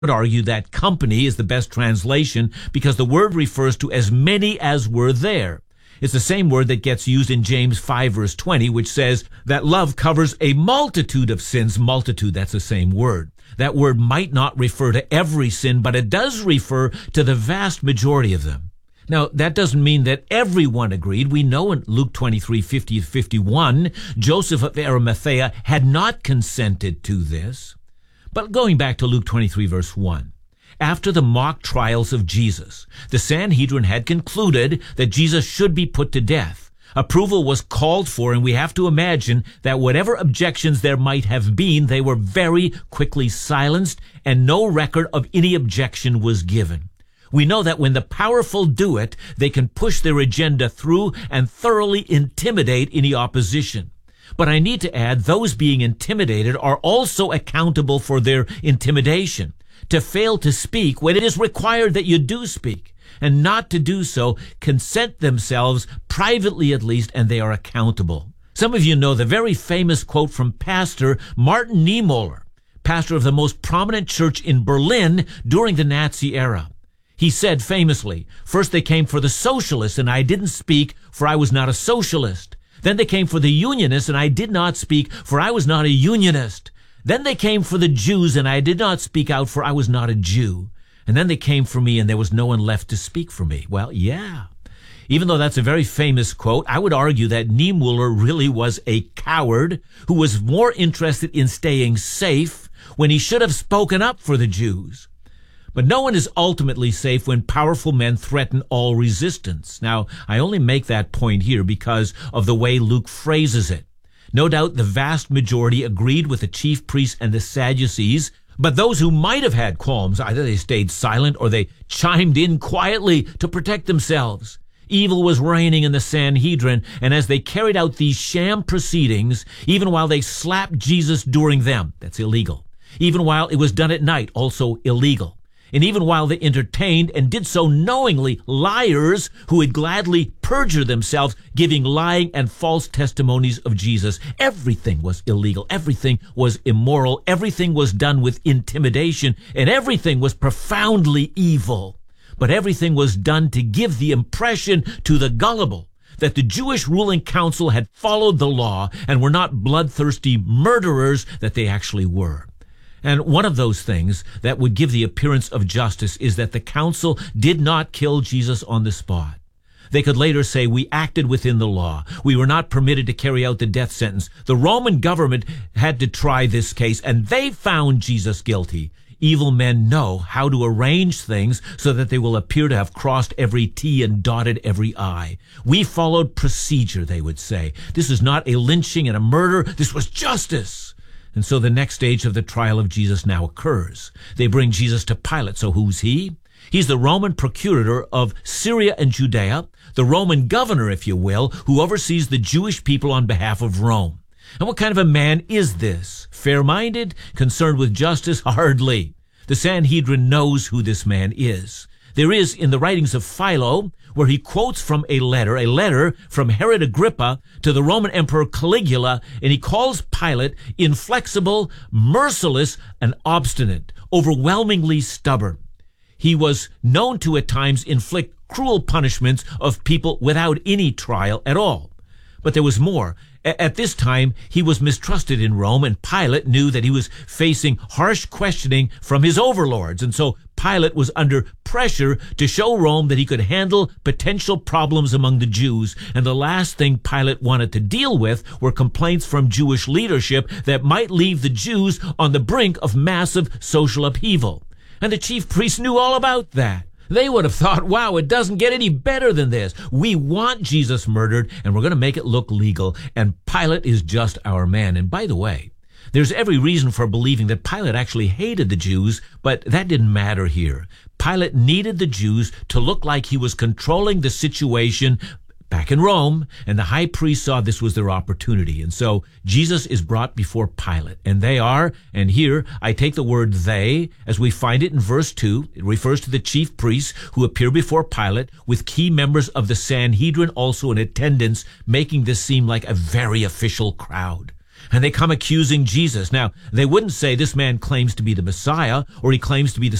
would argue that company is the best translation because the word refers to as many as were there. It's the same word that gets used in James 5 verse 20, which says that love covers a multitude of sins. Multitude, that's the same word. That word might not refer to every sin, but it does refer to the vast majority of them. Now, that doesn't mean that everyone agreed. We know in Luke 23:50-51, Joseph of Arimathea had not consented to this. But going back to Luke 23 verse 1, after the mock trials of Jesus, the Sanhedrin had concluded that Jesus should be put to death. Approval was called for, and we have to imagine that whatever objections there might have been, they were very quickly silenced, and no record of any objection was given. We know that when the powerful do it, they can push their agenda through and thoroughly intimidate any opposition. But I need to add, those being intimidated are also accountable for their intimidation. To fail to speak when it is required that you do speak, and not to do so, consent themselves, privately at least, and they are accountable. Some of you know the very famous quote from Pastor Martin Niemöller, pastor of the most prominent church in Berlin during the Nazi era. He said famously, "First they came for the socialists, and I didn't speak, for I was not a socialist. Then they came for the Unionists, and I did not speak, for I was not a Unionist. Then they came for the Jews, and I did not speak out, for I was not a Jew. And then they came for me, and there was no one left to speak for me." Well, yeah. Even though that's a very famous quote, I would argue that Niemöller really was a coward who was more interested in staying safe when he should have spoken up for the Jews. But no one is ultimately safe when powerful men threaten all resistance. Now, I only make that point here because of the way Luke phrases it. No doubt the vast majority agreed with the chief priests and the Sadducees, but those who might have had qualms, either they stayed silent or they chimed in quietly to protect themselves. Evil was reigning in the Sanhedrin, and as they carried out these sham proceedings, even while they slapped Jesus during them, that's illegal. Even while it was done at night, also illegal. And even while they entertained and did so knowingly liars who would gladly perjure themselves, giving lying and false testimonies of Jesus, everything was illegal. Everything was immoral. Everything was done with intimidation, and everything was profoundly evil. But everything was done to give the impression to the gullible that the Jewish ruling council had followed the law and were not bloodthirsty murderers that they actually were. And one of those things that would give the appearance of justice is that the council did not kill Jesus on the spot. They could later say, "We acted within the law. We were not permitted to carry out the death sentence. The Roman government had to try this case, and they found Jesus guilty." Evil men know how to arrange things so that they will appear to have crossed every T and dotted every I. "We followed procedure," they would say. "This is not a lynching and a murder. This was justice." And so the next stage of the trial of Jesus now occurs. They bring Jesus to Pilate. So who's he? He's the Roman procurator of Syria and Judea, the Roman governor, if you will, who oversees the Jewish people on behalf of Rome. And what kind of a man is this? Fair-minded? Concerned with justice? Hardly. The Sanhedrin knows who this man is. There is in the writings of Philo, where he quotes from a letter from Herod Agrippa to the Roman Emperor Caligula, and he calls Pilate inflexible, merciless, and obstinate, overwhelmingly stubborn. He was known to at times inflict cruel punishments of people without any trial at all. But there was more. At this time, he was mistrusted in Rome, and Pilate knew that he was facing harsh questioning from his overlords. And so Pilate was under pressure to show Rome that he could handle potential problems among the Jews. And the last thing Pilate wanted to deal with were complaints from Jewish leadership that might leave the Jews on the brink of massive social upheaval. And the chief priests knew all about that. They would have thought, wow, it doesn't get any better than this. We want Jesus murdered, and we're going to make it look legal, and Pilate is just our man. And by the way, there's every reason for believing that Pilate actually hated the Jews, but that didn't matter here. Pilate needed the Jews to look like he was controlling the situation back in Rome, and the high priest saw this was their opportunity. And so Jesus is brought before Pilate, and they are, and here I take the word they, as we find it in verse 2, it refers to the chief priests who appear before Pilate with key members of the Sanhedrin also in attendance, making this seem like a very official crowd. and they come accusing Jesus. Now, they wouldn't say this man claims to be the Messiah or he claims to be the